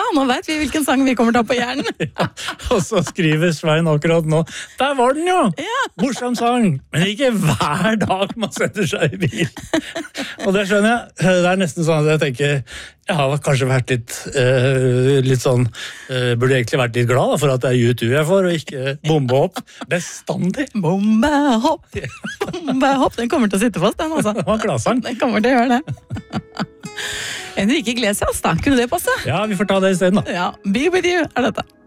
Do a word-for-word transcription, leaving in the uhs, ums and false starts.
nå vet vi hvilken sang vi kommer til å ha på hjernen. Ja, og så skriver Svein akkurat nå, der var den jo! Ja. Morsom sang, men ikke hver dag man setter seg i bil. Og det skjønner jeg, det er nesten sånn at jeg tenker, jeg har kanskje vært litt, uh, litt sånn, uh, burde egentlig vært litt glad da, for at det er YouTube jeg får, og ikke bombe opp bestandig. Bombehopp, bombehopp, den kommer til å sitte fast, den altså. Det var gladsang. Den kommer til å gjøre det. Enrique Iglesias da, kunne det passe? Ja, vi får ta det i stedet da. Ja, Be With You er dette.